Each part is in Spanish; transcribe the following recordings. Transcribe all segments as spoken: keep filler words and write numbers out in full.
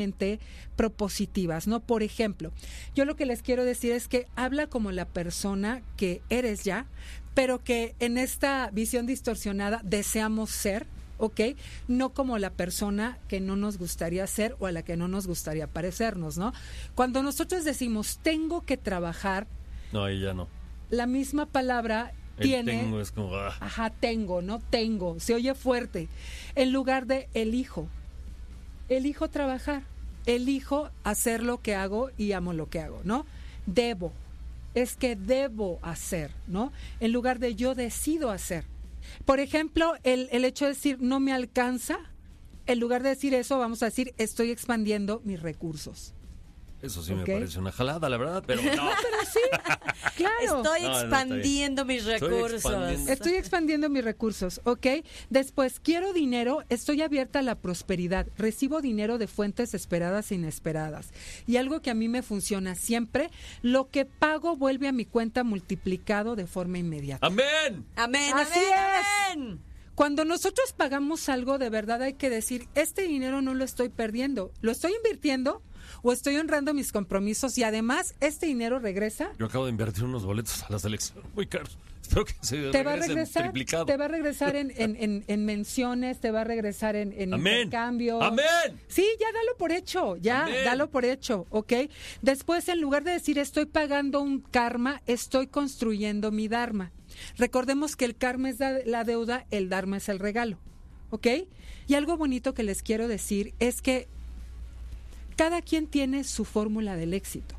propositivas, ¿no? Por ejemplo, yo lo que les quiero decir es que habla como la persona que eres ya, pero que en esta visión distorsionada deseamos ser, ¿ok? No como la persona que no nos gustaría ser o a la que no nos gustaría parecernos, ¿no? Cuando nosotros decimos tengo que trabajar, no, ahí ya no. La misma palabra El tiene, tengo es como, ah. ajá, tengo, no tengo, se oye fuerte, en lugar de elijo, elijo trabajar, elijo hacer lo que hago y amo lo que hago, ¿no? Debo, es que debo hacer, ¿no? En lugar de yo decido hacer. Por ejemplo, el, el hecho de decir no me alcanza, en lugar de decir eso, vamos a decir estoy expandiendo mis recursos. Eso sí, ¿Okay? Me parece una jalada, la verdad, pero no. No, pero sí, claro. Estoy No, no, expandiendo mis Estoy recursos. expandiendo. Estoy expandiendo mis recursos, ¿ok? Después, quiero dinero, estoy abierta a la prosperidad, recibo dinero de fuentes esperadas e inesperadas. Y algo que a mí me funciona siempre, lo que pago vuelve a mi cuenta multiplicado de forma inmediata. ¡Amén! Amén, Así amén, es. amén. Cuando nosotros pagamos algo, de verdad hay que decir, este dinero no lo estoy perdiendo, lo estoy invirtiendo o estoy honrando mis compromisos y además este dinero regresa. Yo acabo de invertir unos boletos a la selección muy caros. Espero que se Te va a regresen regresar, triplicado. te va a regresar en, en, en, en menciones, te va a regresar en, en intercambio. ¡Amén! Sí, ya dalo por hecho, ya, ¡Amén! Dalo por hecho, ¿ok? Después, en lugar de decir estoy pagando un karma, estoy construyendo mi dharma. Recordemos que el karma es la, la deuda, el dharma es el regalo, ¿ok? Y algo bonito que les quiero decir es que cada quien tiene su fórmula del éxito.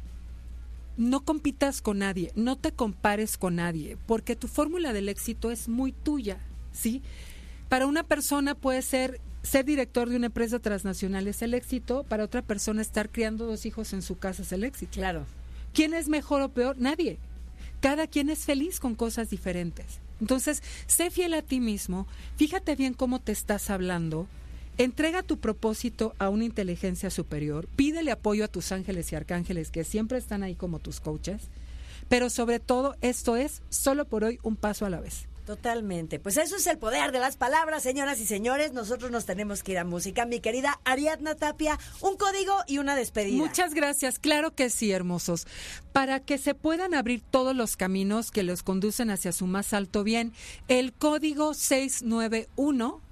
No compitas con nadie, no te compares con nadie, porque tu fórmula del éxito es muy tuya, ¿sí? Para una persona puede ser ser director de una empresa transnacional es el éxito, para otra persona estar criando dos hijos en su casa es el éxito. Claro. ¿Quién es mejor o peor? Nadie. Cada quien es feliz con cosas diferentes. Entonces, sé fiel a ti mismo, fíjate bien cómo te estás hablando, entrega tu propósito a una inteligencia superior, pídele apoyo a tus ángeles y arcángeles que siempre están ahí como tus coaches, pero sobre todo esto es solo por hoy un paso a la vez. Totalmente. Pues eso es el poder de las palabras, señoras y señores. Nosotros nos tenemos que ir a música. Mi querida Ariadna Tapia, un código y una despedida. Muchas gracias. Claro que sí, hermosos. Para que se puedan abrir todos los caminos que los conducen hacia su más alto bien, el código seiscientos noventa y uno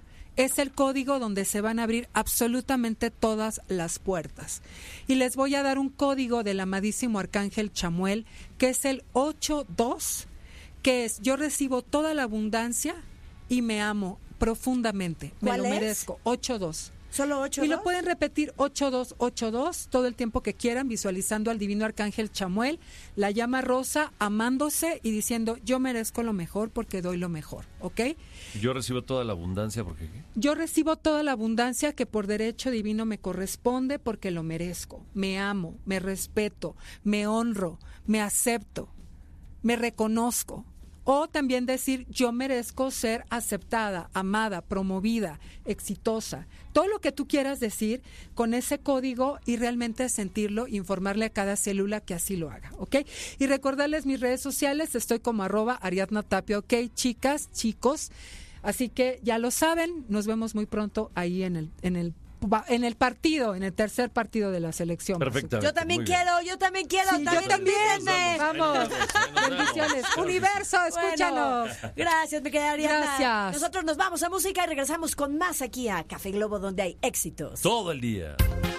es el código donde se van a abrir absolutamente todas las puertas. Y les voy a dar un código del amadísimo Arcángel Chamuel, que es el ochenta y dos, que es yo recibo toda la abundancia y me amo profundamente. Me lo es? merezco. ochenta y dos. ¿Solo ocho? Y lo pueden repetir ochenta y dos, ochenta y dos todo el tiempo que quieran, visualizando al divino Arcángel Chamuel, la llama rosa, amándose y diciendo yo merezco lo mejor porque doy lo mejor, ¿ok? Yo recibo toda la abundancia porque ¿qué? Yo recibo toda la abundancia que por derecho divino me corresponde porque lo merezco. Me amo, me respeto, me honro, me acepto, me reconozco. O también decir, yo merezco ser aceptada, amada, promovida, exitosa. Todo lo que tú quieras decir con ese código y realmente sentirlo, informarle a cada célula que así lo haga, ¿ok? Y recordarles mis redes sociales, estoy como arroba Ariadna Tapia, ¿ok? Chicas, chicos, así que ya lo saben, nos vemos muy pronto ahí en el, en el en el partido, en el tercer partido de la selección. Perfectamente. Yo también quiero, yo también quiero. Sí, también yo también. invítenme. Vamos. Bendiciones. Universo, escúchanos. Bueno, gracias, mi querida Ariadna. Gracias. Nosotros nos vamos a música y regresamos con más aquí a Café Globo, donde hay éxitos. Todo el día.